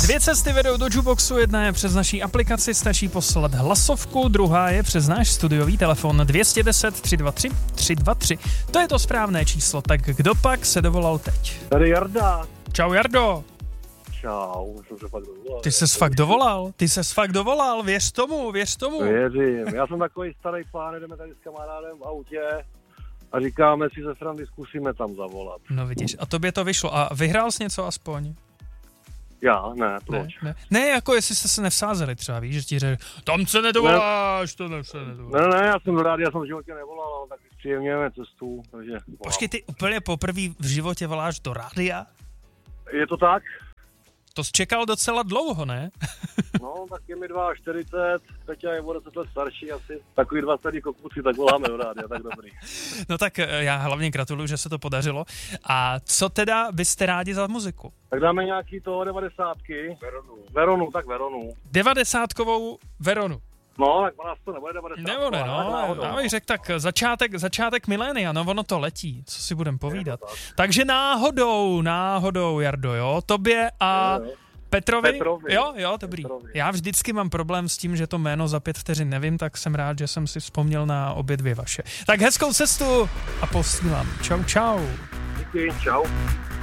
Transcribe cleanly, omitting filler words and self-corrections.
Dvě cesty vedou do Juboxu, jedna je přes naší aplikaci, stačí poslat hlasovku, druhá je přes náš studiový telefon 210 323 323. To je to správné číslo, tak kdo pak se dovolal teď? Tady Jarda. Čau Jardo. Čau, jsem se fakt dovolal. Ty ses fakt dovolal, věř tomu. Věřím, já jsem takový starý pán, jdeme tady s kamarádem v autě a říkáme si se srandy, zkusíme tam zavolat. No vidíš, a tobě to vyšlo. A vyhrál jsi něco aspoň? Já? Ne, proč? Ne, jako jestli jste se nevsázeli třeba, víš, že ti řekl, tam se nedovoláš, Ne, já jsem rád, já jsem v životě nevolal, ale tak příjemněme cestu, takže... Počkej, ty úplně poprvé v životě voláš do rádia? Je to tak? To jsi čekal docela dlouho, ne? No, tak je mi 42, Peťa je o 10 let starší asi. Takový 20 kokuci, tak voláme v rádia, tak dobrý. No tak já hlavně gratuluju, že se to podařilo. A co teda byste rádi za muziku? Tak dáme nějaký toho 90ky. Veronu. 90kovou Veronu. No, tak nás to nebude 90. Nebude, no. Já bych řekl tak, začátek milénia, no ono to letí, co si budem povídat. Takže náhodou, Jardo, jo, tobě a Petrovi. Jo, dobrý. Petrovi. Já vždycky mám problém s tím, že to jméno za 5 vteřin nevím, tak jsem rád, že jsem si vzpomněl na obě dvě vaše. Tak hezkou cestu a posílám. Čau. Díky, čau.